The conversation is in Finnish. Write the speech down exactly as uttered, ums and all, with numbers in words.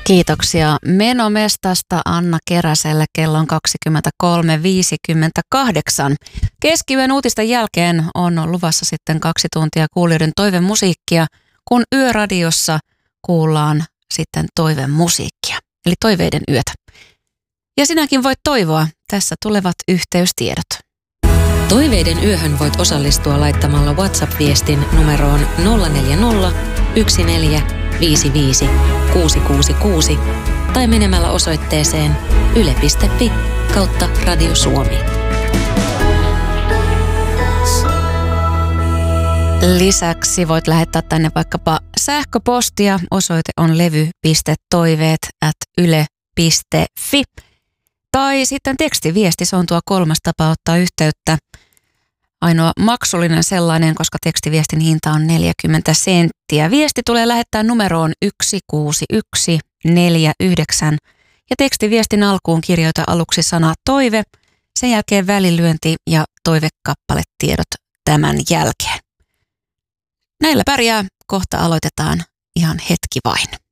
Kiitoksia Menomestasta Anna Keräselle. Kello on kaksikymmentäkolme viisikymmentäkahdeksan. Keskiyön uutisten jälkeen on luvassa sitten kaksi tuntia kuulijoiden toivemusiikkia, kun Yöradiossa kuullaan sitten toivemusiikkia, eli toiveiden yötä. Ja sinäkin voit toivoa. Tässä tulevat yhteystiedot. Toiveiden yöhön voit osallistua laittamalla WhatsApp-viestin numeroon nolla neljä nolla yksi neljä viisi viisi kuusi kuusi kuusi tai menemällä osoitteeseen yle piste fi kautta Radio Suomi. Lisäksi voit lähettää tänne vaikkapa sähköpostia. Osoite on levy piste toiveet ät yle piste fi. Tai sitten tekstiviesti, se on tuo kolmas tapa ottaa yhteyttä. Ainoa maksullinen sellainen, koska tekstiviestin hinta on neljäkymmentä senttiä. Viesti tulee lähettää numeroon yksi kuusi yksi neljä yhdeksän ja tekstiviestin alkuun kirjoita aluksi sana toive, sen jälkeen välilyönti ja toivekappaletiedot tämän jälkeen. Näillä pärjää, kohta aloitetaan ihan hetki vain.